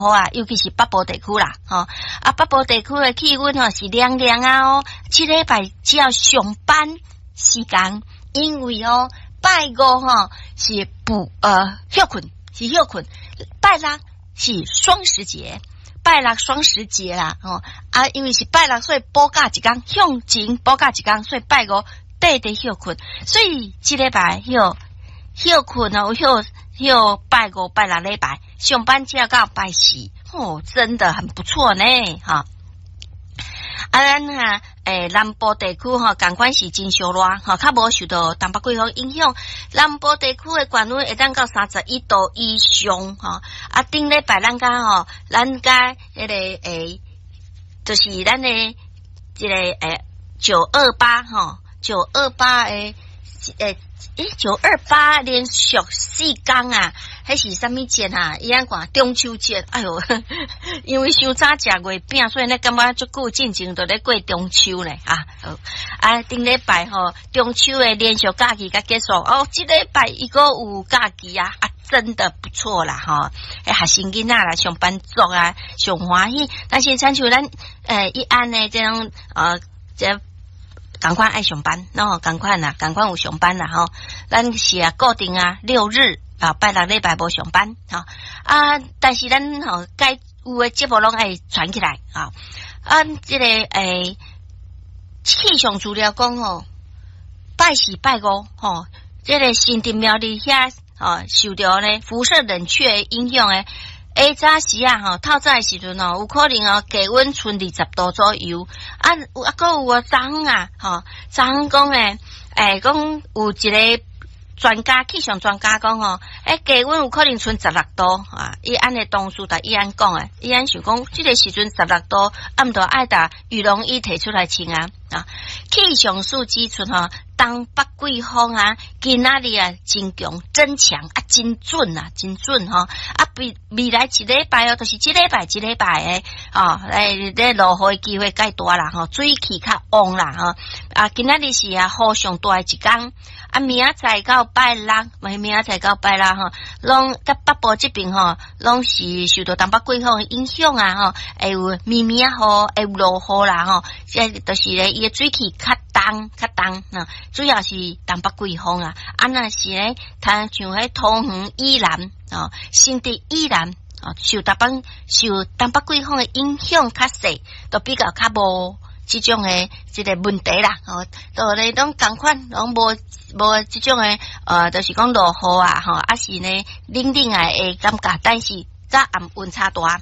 好啊，尤其是北部地区啦，北部地区的气温是凉凉啊这礼拜只要上班时间，因为拜五是休困，拜六是双十节。拜六双十节啦，因为是拜六，所以补假一天，向前补假一天，所以拜五地休困，所以这礼拜休困休拜五拜六礼拜上班只要到拜四，真的很不错呢，咱南部地区同款是真烧热，较无受到东北季风影响。南部地区的高温会当到31度以上，顶礼拜咱家迄个就是咱的这个928连续4天啊，迄是啥物节啊？伊安讲中秋节，哎哟，因为伤早食月饼，所以呢感觉足久进前都咧过中秋咧顶礼拜中秋的连续假期甲结束这礼拜伊个有假期啊，真的不错啦学生囡仔啦，上班族啊，上欢喜。但是亲像咱一安呢这种这赶快爱上班，赶快有上班啦咱是固定6日拜六礼拜无上班但是咱该有的节目拢爱传起来这个气象资料讲拜四拜五这个新竹苗栗遐受到呢辐射冷却影响的。下早时透早的时阵有可能低温剩20度左右还有早上讲讲有一个气象专家讲低温有可能剩16度伊安的同事伊安讲伊安想讲这个时阵16度毋着爱打羽绒衣摕出来穿气象数据出东北季风今仔日真强真强真准未来一礼拜就是这礼拜来落雨机会介大啦水气较旺啦今仔日是雨上大的一天明仔载到拜六拢在北部这边拢是受到东北季风的影响会有绵绵雨会有落雨啦这就是咧伊的水气较重主要是东北季风若是咧像迄桃园以南新竹以南受东北季风的影响较细，都比较较无这种的这个问题啦都咧拢同款拢无这种的就是讲落雨是呢冷的感觉，但是早暗温差大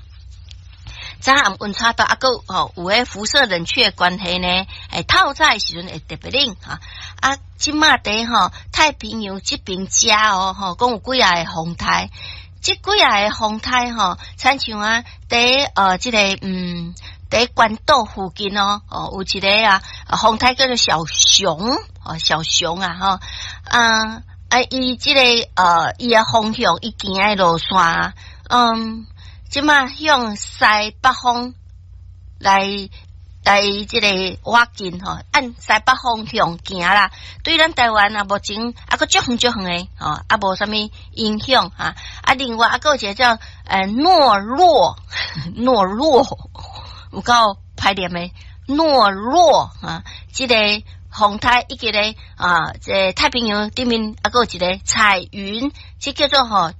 有迄辐射冷却关系呢透早的时阵会特别冷即马伫太平洋这边遮讲有几啊个风台，这几啊个风台亲像伫这个伫关岛附近有一个风台叫做小熊伊这个伊的方向伊行的路线即马向西北方来这个挖近按西北方向行啦，对咱台湾目前个足远的无啥物影响另外个有一个叫诺洛有够歹念的诺洛这个风台以及咧这太平洋对面个有一个彩云，这叫做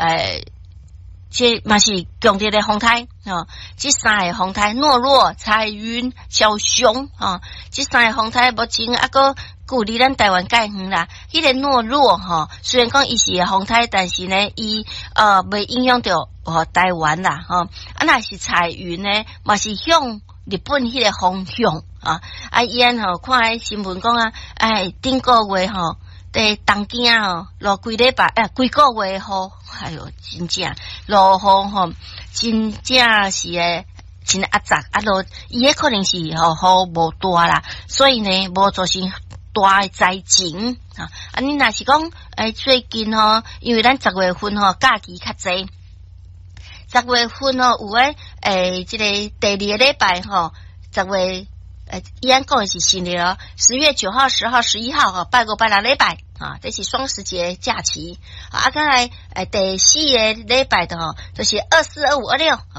这嘛是强烈的风台这三个风台诺洛、彩云、小熊这三个风台目前个距离咱台湾介远啦。迄个诺洛虽然讲伊是风台，但是呢伊未影响到台湾啦若是彩云呢嘛是向日本迄个方向伊安看新闻讲顶个月在东京落几礼拜几个月雨，哎哟，真正落雨真正是真压杂落，伊个可能是雨无大啦，所以呢无造成大灾情你若是讲最近因为咱10月份假期较济，10月份有这个第2个礼拜10月依然讲的是新的哦，10月9号、10号、11号哈，拜5、拜6礼拜啊，这是双十节假期啊。再来第4个礼拜的哈，就是24、25、26。